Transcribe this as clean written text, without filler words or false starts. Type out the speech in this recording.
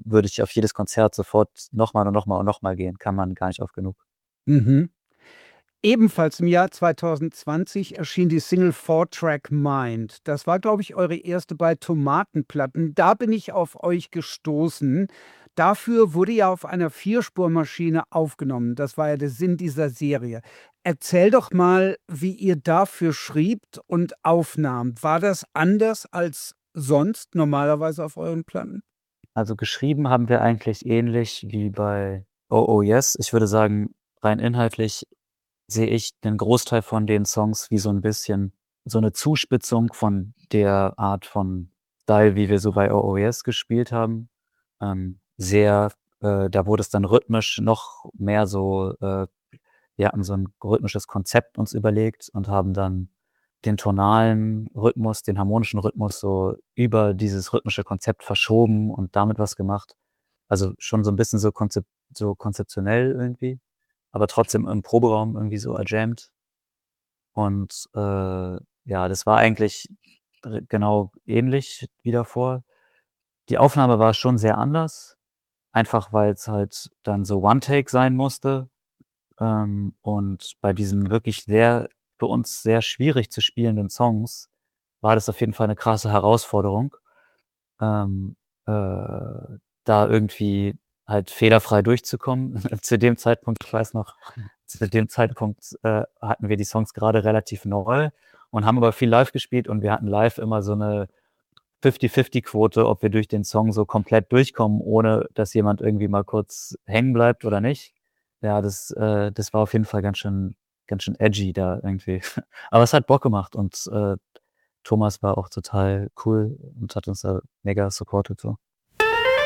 würde ich auf jedes Konzert sofort nochmal und nochmal und nochmal gehen. Kann man gar nicht oft genug. Mhm. Ebenfalls im Jahr 2020 erschien die Single Four Track Mind. Das war, glaube ich, eure erste bei Tomatenplatten. Da bin ich auf euch gestoßen. Dafür wurde ja auf einer Vierspurmaschine aufgenommen. Das war ja der Sinn dieser Serie. Erzähl doch mal, wie ihr dafür schrieb und aufnahmt. War das anders als sonst normalerweise auf euren Platten? Also, geschrieben haben wir eigentlich ähnlich wie bei „Oh Oh Yes". Ich würde sagen, rein inhaltlich sehe ich den Großteil von den Songs wie so 'n bisschen so 'ne Zuspitzung von der Art von Style, wie wir so bei „Oh Oh Yes" gespielt haben. Sehr Da wurde es dann rhythmisch noch mehr so wir hatten so 'n rhythmisches Konzept uns überlegt und haben dann den tonalen Rhythmus, den harmonischen Rhythmus so über dieses rhythmische Konzept verschoben und damit was gemacht. Also, schon so 'n bisschen so konzeptionell irgendwie, aber trotzdem im Proberaum irgendwie so erjammt. Und, ja, das war eigentlich genau ähnlich wie davor. Die Aufnahme war schon sehr anders, einfach weil's halt dann so One Take sein musste. Und bei diesen wirklich für uns sehr schwierig zu spielenden Songs war das auf jeden Fall 'ne krasse Herausforderung, ähm, äh, da irgendwie halt fehlerfrei durchzukommen. Zu dem Zeitpunkt, ich weiß noch, zu dem Zeitpunkt, hatten wir die Songs grade relativ neu und haben aber viel live gespielt und wir hatten live immer so 'ne 50-50-Quote, ob wir durch den Song so komplett durchkommen, ohne dass jemand irgendwie mal kurz hängen bleibt oder nicht. Ja, das war auf jeden Fall ganz schön edgy da irgendwie. Aber es hat Bock gemacht und, Thomas war auch total cool und hat uns da mega supportet so.